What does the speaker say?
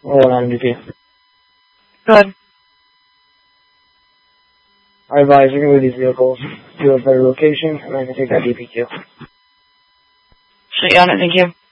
Roll on DP. Go ahead. I advise you can move these vehicles to a better location, and I'm going to take that DP too. Straight on it, thank you.